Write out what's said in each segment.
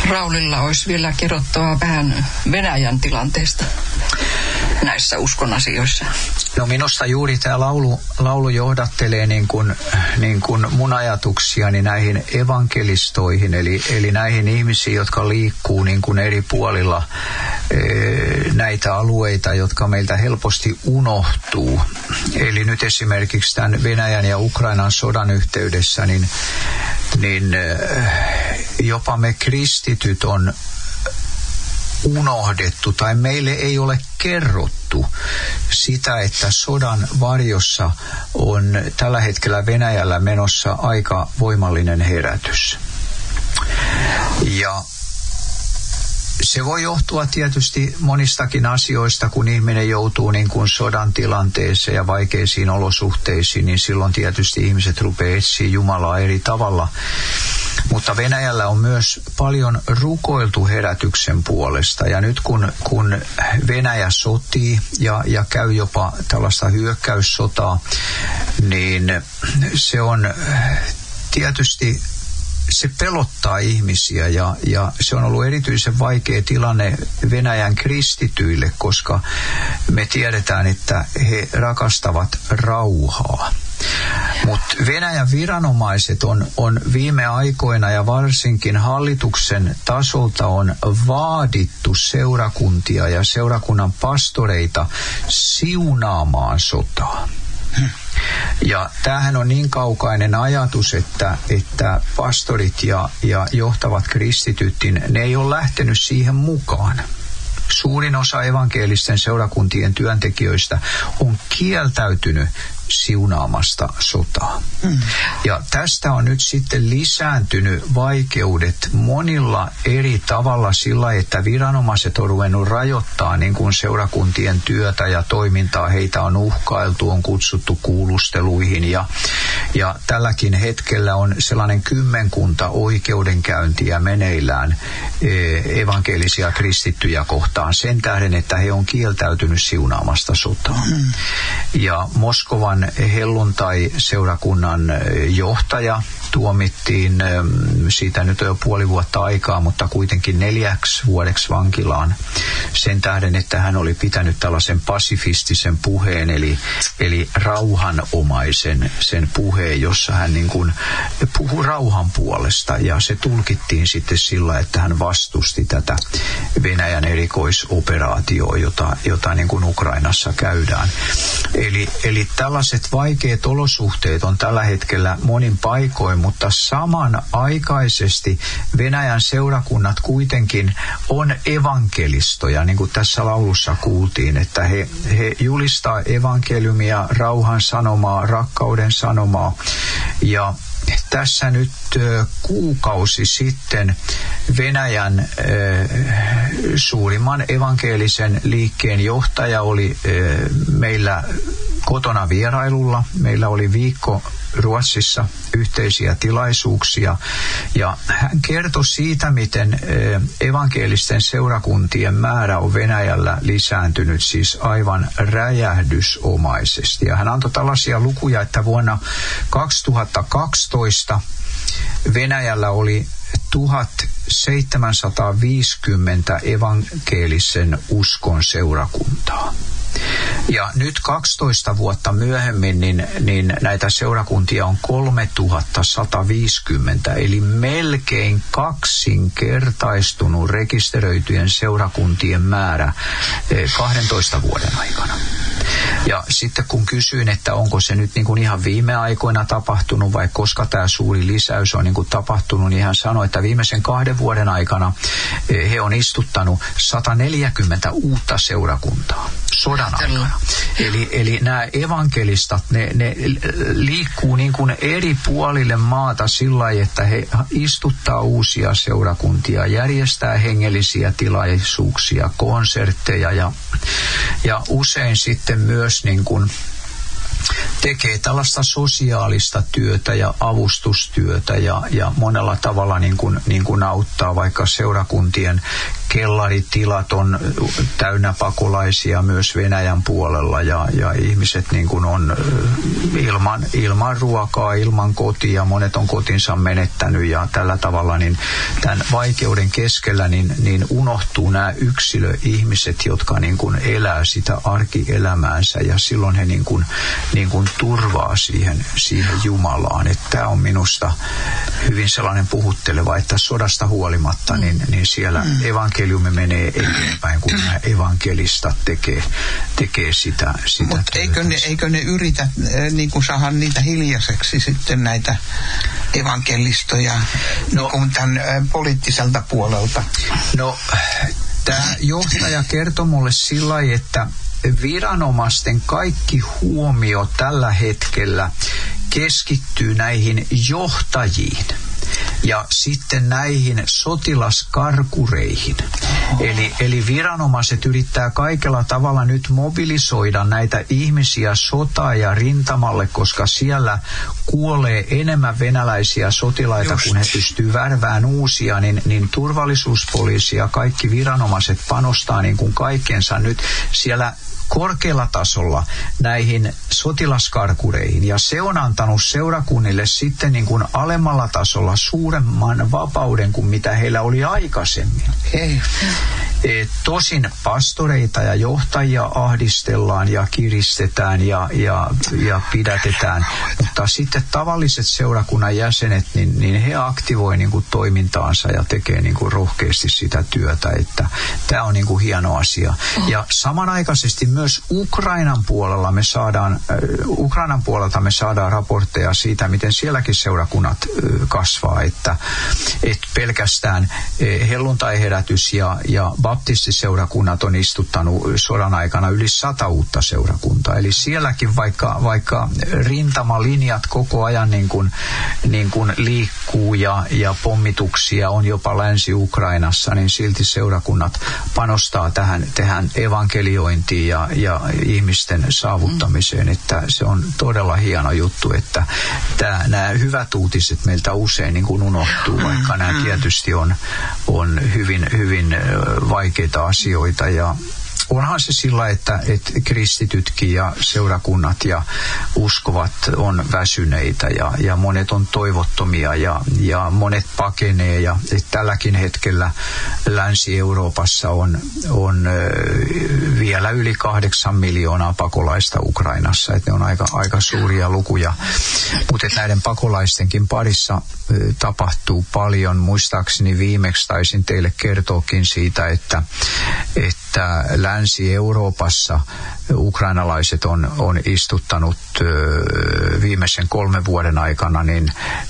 Raulilla olisi vielä kerrottavaa vähän Venäjän tilanteesta näissä uskon asioissa. No minusta juuri tämä laulu johdattelee niin kuin mun ajatuksiani näihin evankelistoihin, eli näihin ihmisiin, jotka liikkuu niin kuin eri puolilla näitä alueita, jotka meiltä helposti unohtuu. Eli nyt esimerkiksi tämän Venäjän ja Ukrainan sodan yhteydessä, niin jopa me kristityt on unohdettu tai meille ei ole kerrottu sitä, että sodan varjossa on tällä hetkellä Venäjällä menossa aika voimallinen herätys. Ja se voi johtua tietysti monistakin asioista, kun ihminen joutuu niin kuin sodan tilanteeseen ja vaikeisiin olosuhteisiin, niin silloin tietysti ihmiset rupeaa etsiä Jumalaa eri tavalla. Mutta Venäjällä on myös paljon rukoiltu herätyksen puolesta, ja nyt kun Venäjä sotii ja käy jopa tällaista hyökkäyssotaa, niin se on tietysti, se pelottaa ihmisiä ja se on ollut erityisen vaikea tilanne Venäjän kristityille, koska me tiedetään, että he rakastavat rauhaa. Mutta Venäjän viranomaiset on viime aikoina ja varsinkin hallituksen tasolta on vaadittu seurakuntia ja seurakunnan pastoreita siunaamaan sotaa. Ja tämähän on niin kaukainen ajatus, että pastorit ja johtavat kristityt, ne ei ole lähtenyt siihen mukaan. Suurin osa evankelisten seurakuntien työntekijöistä on kieltäytynyt siunaamasta sotaa. Ja tästä on nyt sitten lisääntynyt vaikeudet monilla eri tavalla sillä, että viranomaiset on ruvennut rajoittaa niin kuin seurakuntien työtä ja toimintaa. Heitä on uhkailtu, on kutsuttu kuulusteluihin ja tälläkin hetkellä on sellainen 10 oikeudenkäyntiä meneillään evankelisia kristittyjä kohtaan sen tähden, että he on kieltäytynyt siunaamasta sotaa. Ja Moskovan helluntai-seurakunnan johtaja tuomittiin, siitä nyt on jo puoli vuotta aikaa, mutta kuitenkin 4 vuodeksi vankilaan sen tähden, että hän oli pitänyt tällaisen pasifistisen puheen, eli rauhanomaisen sen puheen, jossa hän niin kuin puhui rauhan puolesta, ja se tulkittiin sitten sillä, että hän vastusti tätä Venäjän erikoisoperaatioa, jota niin kuin Ukrainassa käydään. Eli tällaiset vaikeat olosuhteet on tällä hetkellä monin paikoin, mutta samanaikaisesti Venäjän seurakunnat kuitenkin on evankelistoja, niin kuin tässä laulussa kuultiin, että he julistaa evankeliumia, rauhan sanomaa, rakkauden sanomaa. Ja tässä nyt kuukausi sitten Venäjän suurimman evankelisen liikkeen johtaja oli meillä kotona vierailulla. Meillä oli viikko Ruotsissa yhteisiä tilaisuuksia, ja hän kertoi siitä, miten evankelisten seurakuntien määrä on Venäjällä lisääntynyt siis aivan räjähdysomaisesti. Ja hän antoi tällaisia lukuja, että vuonna 2012 Venäjällä oli 1750 evankelisen uskon seurakuntaa. Ja nyt 12 vuotta myöhemmin niin näitä seurakuntia on 3150, eli melkein kaksinkertaistunut rekisteröityjen seurakuntien määrä 12 vuoden aikana. Ja sitten kun kysyin, että onko se nyt niin kuin ihan viime aikoina tapahtunut vai koska tämä suuri lisäys on niin kuin tapahtunut, niin hän sanoi, että viimeisen 2 vuoden aikana he on istuttanut 140 uutta seurakuntaa sodan aikana. Eli nämä evankelistat, ne liikkuu niin kuin eri puolille maata sillä lailla, että he istuttaa uusia seurakuntia, järjestää hengellisiä tilaisuuksia, konsertteja ja usein sitten myös niin kuin tekee tällaista sosiaalista työtä ja avustustyötä ja monella tavalla niin kuin auttaa vaikka seurakuntien kellaritilat on täynnä pakolaisia myös Venäjän puolella ja ihmiset niin kuin on ilman ruokaa, ilman kotia, monet on kotinsa menettänyt ja tällä tavalla niin tämän vaikeuden keskellä niin unohtuu nämä yksilöihmiset, jotka niin kuin elää sitä arkielämäänsä ja silloin he niin kuin turvaa siihen Jumalaan. Että tämä on minusta hyvin sellainen puhutteleva, että sodasta huolimatta niin siellä evankeliumi menee eteenpäin, kun nämä evankelistat tekee sitä. Mutta eikö ne yritä niin kuin saada niitä hiljaiseksi sitten näitä evankelistoja niin kuin tämän poliittiselta puolelta? No, tämä johtaja kertoi mulle sillä lailla, että viranomaisten kaikki huomio tällä hetkellä keskittyy näihin johtajiin ja sitten näihin sotilaskarkureihin. Eli viranomaiset yrittää kaikella tavalla nyt mobilisoida näitä ihmisiä sotaa ja rintamalle, koska siellä kuolee enemmän venäläisiä sotilaita, kun he pystyy värvään uusia, niin turvallisuuspoliisi ja kaikki viranomaiset panostaa niin kuin kaikkensa nyt siellä korkealla tasolla näihin sotilaskarkureihin, ja se on antanut seurakunnille sitten niin kuin alemmalla tasolla suuremman vapauden kuin mitä heillä oli aikaisemmin. Tosin pastoreita ja johtajia ahdistellaan ja kiristetään ja pidätetään, mutta sitten tavalliset seurakunnan jäsenet, niin he aktivoi niin kuin toimintaansa ja tekee niin kuin rohkeasti sitä työtä, että tämä on niin kuin hieno asia. Ja samanaikaisesti myös Ukrainan puolelta me saadaan raportteja siitä, miten sielläkin seurakunnat kasvaa, että pelkästään helluntaiherätys ja baptistiseurakunnat on istuttanut sodan aikana yli 100 uutta seurakuntaa. Eli sielläkin vaikka rintamalinjat koko ajan niin kuin liikkuu ja pommituksia on jopa Länsi-Ukrainassa, niin silti seurakunnat panostaa tähän evankeliointiin ja ihmisten saavuttamiseen, että se on todella hieno juttu, että nämä hyvät uutiset meiltä usein niin kuin unohtuu, vaikka nämä tietysti on hyvin vaikeita asioita, ja onhan se sillä, että kristitytkin ja seurakunnat ja uskovat on väsyneitä ja monet on toivottomia ja monet pakenee, ja tälläkin hetkellä Länsi-Euroopassa on vielä yli 8 miljoonaa pakolaista Ukrainassa, että ne on aika suuria lukuja, mutta näiden pakolaistenkin parissa tapahtuu paljon. Muistaakseni viimeksi taisin teille kertoakin siitä, että Länsi-Euroopassa ukrainalaiset on istuttanut viimeisen 3 vuoden aikana niin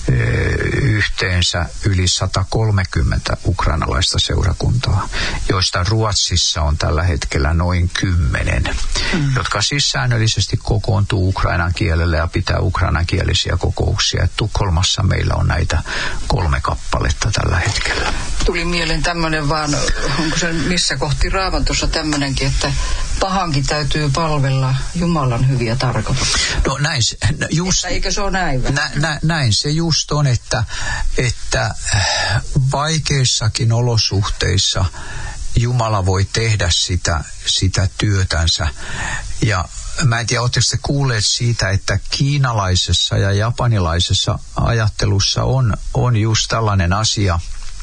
yhteensä yli 130 ukrainalaista seurakuntaa, joista Ruotsissa on tällä hetkellä noin 10, jotka siis säännöllisesti kokoontuu ukrainan kielellä ja pitää ukrainankielisiä kokouksia. Tukholmassa meillä on näitä 3 kappaletta tällä hetkellä. Tuli mieleen tämmöinen vaan, onko se missä kohti Raamatussa tämmöinenkin, että pahankin täytyy palvella Jumalan hyviä tarkoituksia. No näin, just, eikö se ole näin? Näin se just on, että vaikeissakin olosuhteissa Jumala voi tehdä sitä työtänsä. Ja mä en tiedä, oletteko te kuulleet siitä, että kiinalaisessa ja japanilaisessa ajattelussa on just tällainen asia.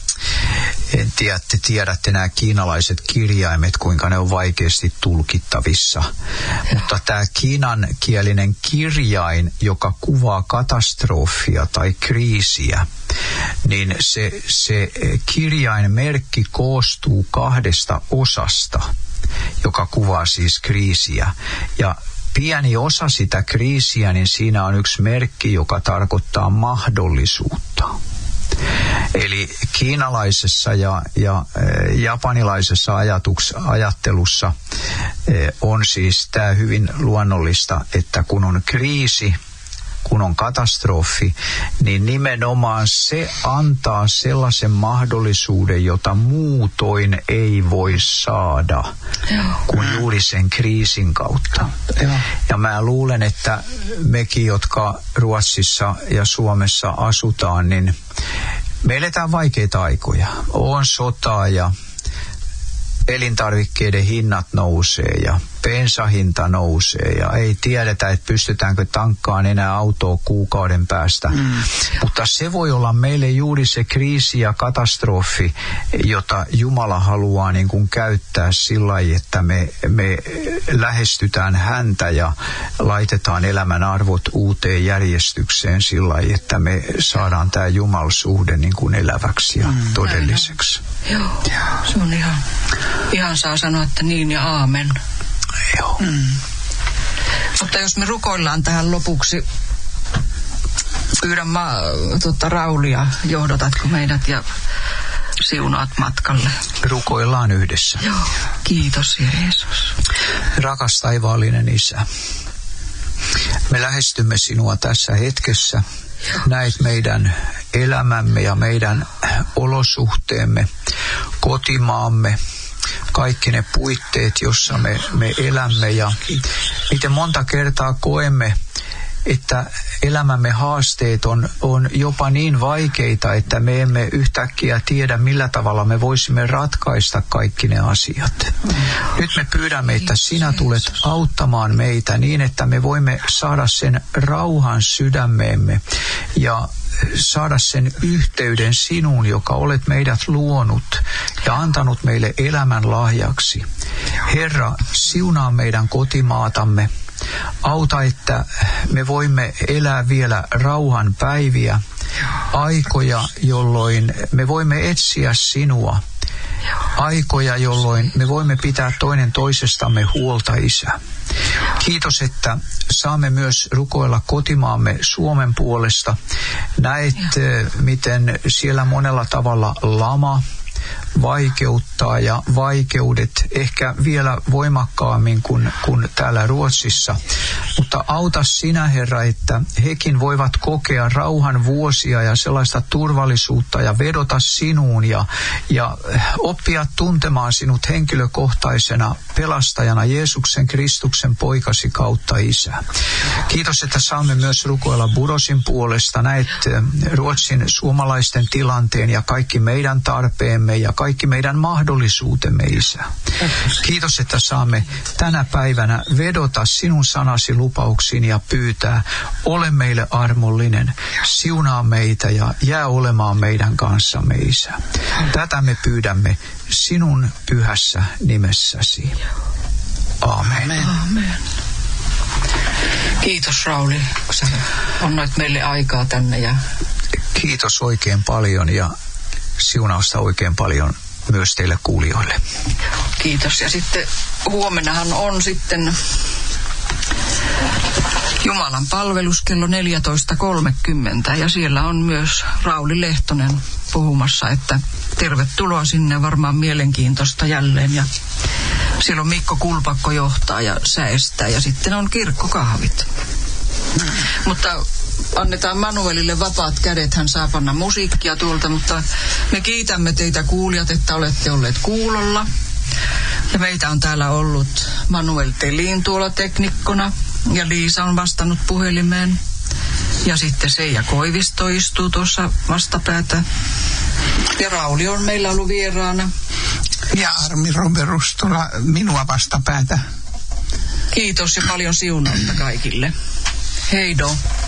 En tiedä, te tiedätte nämä kiinalaiset kirjaimet, kuinka ne on vaikeasti tulkittavissa. Mutta tämä kiinankielinen kirjain, joka kuvaa katastrofia tai kriisiä, niin se kirjainmerkki koostuu 2 osasta, joka kuvaa siis kriisiä. Ja pieni osa sitä kriisiä, niin siinä on yksi merkki, joka tarkoittaa mahdollisuutta. Eli kiinalaisessa ja japanilaisessa ajattelussa on siis tämä hyvin luonnollista, että kun on kriisi, kun on katastrofi, niin nimenomaan se antaa sellaisen mahdollisuuden, jota muutoin ei voi saada kuin juuri sen kriisin kautta. Ja mä luulen, että mekin, jotka Ruotsissa ja Suomessa asutaan, niin me eletään vaikeita aikoja. On sotaa ja elintarvikkeiden hinnat nousee ja bensahinta nousee ja ei tiedetä, että pystytäänkö tankkaan enää autoa kuukauden päästä. Mutta se voi olla meille juuri se kriisi ja katastrofi, jota Jumala haluaa niin kuin käyttää sillä lailla, että me lähestytään häntä ja laitetaan elämän arvot uuteen järjestykseen sillä lailla, että me saadaan tämä Jumalsuhde niin kuin eläväksi ja todelliseksi. Joo, se on ihan saa sanoa, että niin ja aamen. Joo. Mutta jos me rukoillaan tähän lopuksi, pyydän Raulia, johdatatko meidät ja siunaat matkalle. Rukoillaan yhdessä. Joo, kiitos Jeesus. Rakas taivaallinen Isä, me lähestymme sinua tässä hetkessä. Näet meidän elämämme ja meidän olosuhteemme, kotimaamme, kaikki ne puitteet, jossa me elämme ja miten monta kertaa koemme, että elämämme haasteet on jopa niin vaikeita, että me emme yhtäkkiä tiedä, millä tavalla me voisimme ratkaista kaikki ne asiat. Nyt me pyydämme, että sinä tulet auttamaan meitä niin, että me voimme saada sen rauhan sydämeemme ja saada sen yhteyden sinuun, joka olet meidät luonut ja antanut meille elämän lahjaksi. Herra, siunaa meidän kotimaatamme. Auta, että me voimme elää vielä rauhan päiviä, aikoja, jolloin me voimme etsiä sinua. Aikoja, jolloin me voimme pitää toinen toisestamme huolta, Isä. Kiitos, että saamme myös rukoilla kotimaamme Suomen puolesta. Näet, miten siellä monella tavalla lama vaikeuttaa ja vaikeudet ehkä vielä voimakkaammin kuin täällä Ruotsissa. Mutta auta sinä, Herra, että hekin voivat kokea rauhan vuosia ja sellaista turvallisuutta ja vedota sinuun ja oppia tuntemaan sinut henkilökohtaisena pelastajana Jeesuksen Kristuksen poikasi kautta, Isä. Kiitos, että saamme myös rukoilla Burosin puolesta. Näet Ruotsin suomalaisten tilanteen ja kaikki meidän tarpeemme ja kaikki meidän mahdollisuutemme, Isä. Kiitos, että saamme tänä päivänä vedota sinun sanasi lupauksiin ja pyytää, ole meille armollinen, siunaa meitä ja jää olemaan meidän kanssamme, Isä. Tätä me pyydämme sinun pyhässä nimessäsi. Aamen. Aamen. Kiitos Rauli, kun sä annoit meille aikaa tänne. Kiitos oikein paljon ja siunausta oikein paljon myös teille kuulijoille. Kiitos. Ja sitten huomennahan on sitten Jumalan palvelus kello 14.30 ja siellä on myös Rauli Lehtonen puhumassa, että tervetuloa sinne, varmaan mielenkiintoista jälleen. Ja siellä on Mikko Kulpakko johtaa ja säestää ja sitten on kirkkokahvit. Mutta annetaan Manuelille vapaat kädet, hän saa panna musiikkia tuolta, mutta me kiitämme teitä kuulijat, että olette olleet kuulolla. Ja meitä on täällä ollut Manuel Telin tuolla teknikkona ja Liisa on vastannut puhelimeen. Ja sitten Seija Koivisto istuu tuossa vastapäätä. Ja Rauli on meillä ollut vieraana. Ja Armi Roberus tuolla minua vastapäätä. Kiitos ja paljon siunausta kaikille. Heido.